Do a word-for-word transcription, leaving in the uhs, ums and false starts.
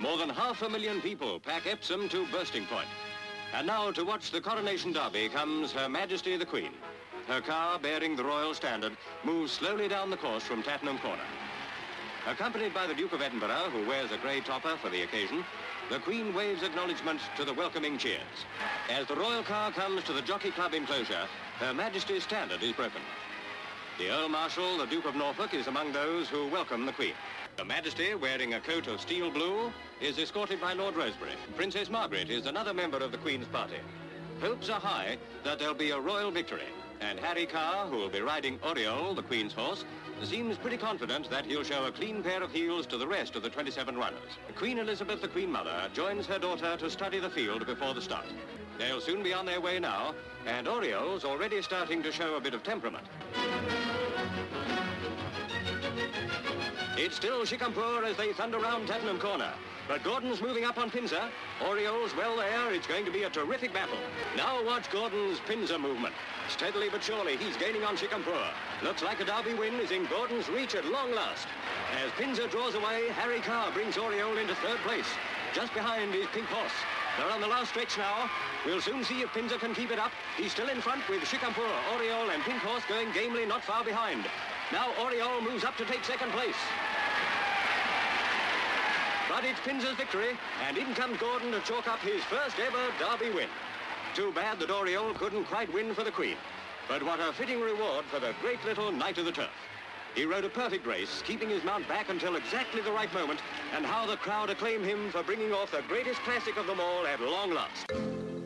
More than half a million people pack Epsom to bursting point. And now to watch the Coronation Derby comes Her Majesty the Queen. Her car, bearing the royal standard, moves slowly down the course from Tattenham Corner. Accompanied by the Duke of Edinburgh, who wears a grey topper for the occasion, the Queen waves acknowledgement to the welcoming cheers. As the royal car comes to the Jockey Club enclosure, Her Majesty's standard is broken. The Earl Marshal, the Duke of Norfolk, is among those who welcome the Queen. Her Majesty, wearing a coat of steel blue, is escorted by Lord Rosebery. Princess Margaret is another member of the Queen's party. Hopes are high that there'll be a royal victory, and Harry Carr, who will be riding Oriole, the Queen's horse, seems pretty confident that he'll show a clean pair of heels to the rest of the twenty-seven runners. Queen Elizabeth, the Queen Mother, joins her daughter to study the field before the start. They'll soon be on their way now, and Oriole's already starting to show a bit of temperament. It's still Chicampur as they thunder round Tattenham Corner. But Gordon's moving up on Pinzer. Oriole's well there. It's going to be a terrific battle. Now watch Gordon's Pinzer movement. Steadily but surely, he's gaining on Chicampur. Looks like a Derby win is in Gordon's reach at long last. As Pinzer draws away, Harry Carr brings Oriole into third place. Just behind is Pink Horse. They're on the last stretch now. We'll soon see if Pinzer can keep it up. He's still in front with Chicampur, Oriole and Pink Horse going gamely not far behind. Now Oriole moves up to take second place. But it's Pinzer's victory, and in comes Gordon to chalk up his first ever Derby win. Too bad that Oriole couldn't quite win for the Queen. But what a fitting reward for the great little Knight of the Turf. He rode a perfect race, keeping his mount back until exactly the right moment, and how the crowd acclaim him for bringing off the greatest classic of them all at long last.